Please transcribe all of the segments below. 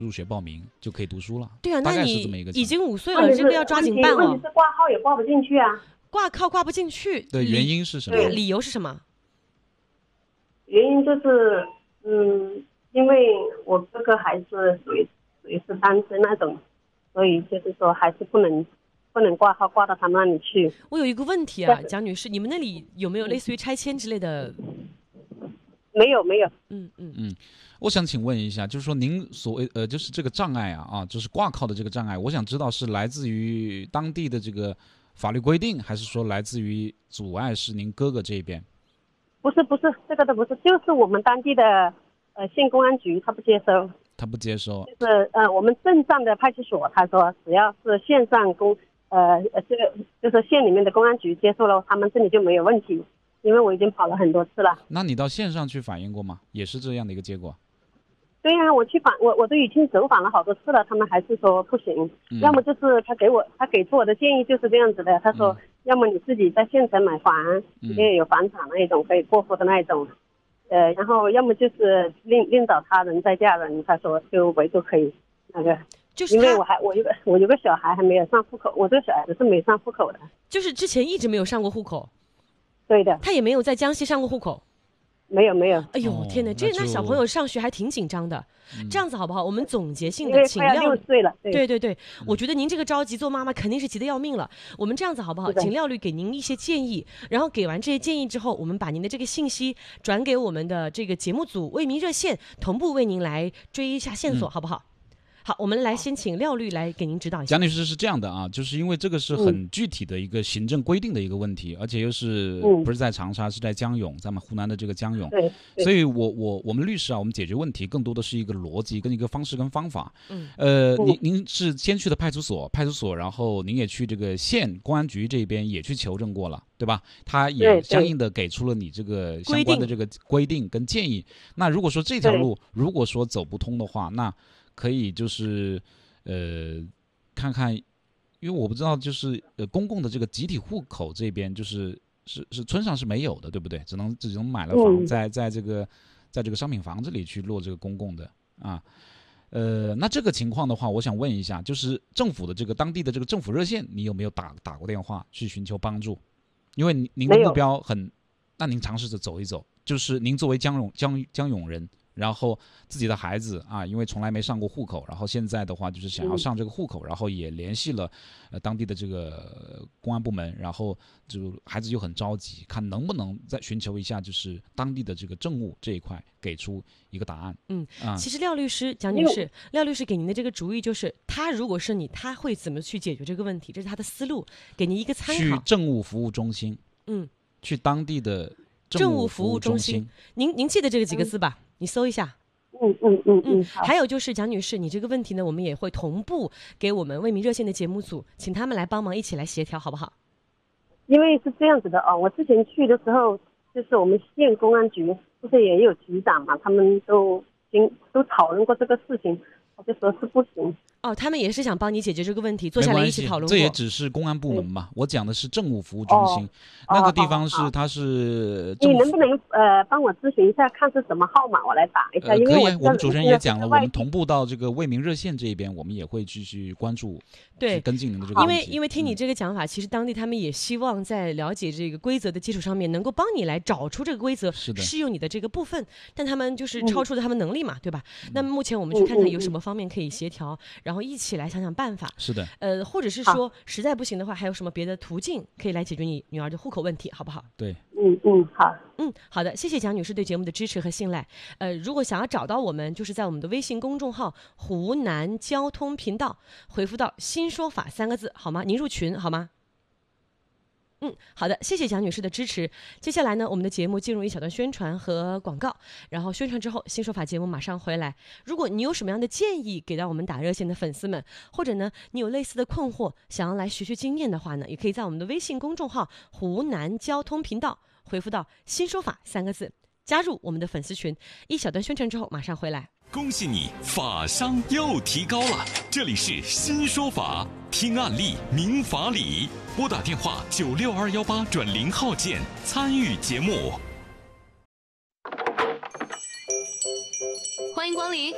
入学报名就可以读书了。 对啊， 大概那你是这么一个已经5岁了，这个要抓紧办问题是挂号也挂不进去啊。 挂靠挂不进去， 对，原因是什么？ 理由是什么？ 原因就是，因为我哥哥还是属于是单身那种，所以就是说还是不能挂号挂到他们那里去。 我有一个问题啊，蒋女士，你们那里有没有类似于拆迁之类的？ 没有。 我想请问一下，就是说您所谓就是这个障碍就是挂靠的这个障碍，我想知道是来自于当地的这个法律规定，还是说来自于阻碍是您哥哥这边？ 不是，这个都不是，就是我们当地的县公安局他不接收。 他不接收。 就是我们镇上的派出所，他说只要是县上这个就是县里面的公安局接受了，他们这里就没有问题。因为我已经跑了很多次了。 那你到县上去反映过吗？也是这样的一个结果？ 对呀，我都已经走访了好多次了，他们还是说不行。要么就是他给出我的建议就是这样子的，他说要么你自己在县城买房，也有房产那一种可以过户的那一种，然后要么就是另找他人再嫁人，他说就唯独可以那个。 就是因为我有个小孩还没有上户口，我这个小孩子是没上户口的。 就是之前一直没有上过户口。 对的。 他也没有在江西上过户口。 没有。 哎呦天哪，那小朋友上学还挺紧张的。这样子好不好？我们总结性的请廖6岁了。 对，我觉得您这个着急做妈妈肯定是急得要命了。我们这样子好不好？请廖律给您一些建议，然后给完这些建议之后，我们把您的这个信息转给我们的这个节目组为民热线，同步为您来追一下线索，好不好？好，我们来先请廖律来给您指导一下。 蒋女士是这样的啊，就是因为这个是很具体的一个行政规定的一个问题，而且又是不是在长沙，是在江永，咱们湖南的这个江永。所以我们律师我们解决问题更多的是一个逻辑跟一个方式跟方法。您是先去的派出所，然后您也去这个县公安局这边也去求证过了，对吧？他也相应的给出了你这个相关的这个规定跟建议。那如果说这条路如果说走不通的话，那可以就是看看，因为我不知道就是公共的这个集体户口这边是村上是没有的，对不对？只能买了房在这个商品房这里去落这个公共的啊。那这个情况的话，我想问一下，就是政府的这个当地的这个政府热线，你有没有打过电话去寻求帮助？因为您的目标那您尝试着走一走，就是您作为江永人。然后自己的孩子因为从来没上过户口，然后现在的话就是想要上这个户口，然后也联系了当地的这个公安部门，然后就孩子就很着急，看能不能再寻求一下就是当地的这个政务这一块给出一个答案。 其实廖律师蒋女士，廖律师给您的这个主意就是，他如果是你，他会怎么去解决这个问题？这是他的思路，给您一个参考。 去政务服务中心，去当地的政务服务中心。 您记得这个几个字吧？你搜一下。还有就是蒋女士，你这个问题呢，我们也会同步给我们为民热线的节目组，请他们来帮忙一起来协调，好不好？ 因为是这样子的我之前去的时候，就是我们县公安局不是也有局长嘛，他们都讨论过这个事情，他就说是不行。 他们也是想帮你解决这个问题，坐下来一起讨论过。 这也只是公安部门嘛，我讲的是政务服务中心，那个地方它是你能不能帮我咨询一下，看是什么号码，我来打一下？因为我们主持人也讲了，我们同步到这个为民热线这一边，我们也会继续关注，去跟进您的这个问题。 因为听你这个讲法，其实当地他们也希望在了解这个规则的基础上面，能够帮你来找出这个规则适用你的这个部分，但他们就是超出了他们能力嘛，对吧？那么目前我们去看看有什么方面可以协调，然后一起来想想办法。 是的。 或者是说实在不行的话，还有什么别的途径可以来解决你女儿的户口问题，好不好？ 对。 好。 好的，谢谢蒋女士对节目的支持和信赖。如果想要找到我们，就是在我们的微信公众号湖南交通频道回复到新说法3个字，好吗？您入群好吗？好的，谢谢蒋女士的支持。接下来呢，我们的节目进入一小段宣传和广告，然后宣传之后，新说法节目马上回来。如果你有什么样的建议给到我们打热线的粉丝们，或者呢，你有类似的困惑，想要来学经验的话呢，也可以在我们的微信公众号湖南交通频道回复到新说法3个字，加入我们的粉丝群。一小段宣传之后马上回来。 恭喜你，法商又提高了！这里是新说法，听案例明法理，拨打电话96218转0号键参与节目。 欢迎光临。 嘿，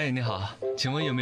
哎，你好，请问有没有